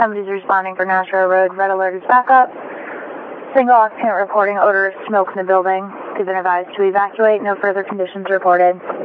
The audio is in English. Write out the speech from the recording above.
Somebody's responding for Nashua Road. Red alert is back up. Single occupant reporting odor of smoke in the building. They've been advised to evacuate. No further conditions reported.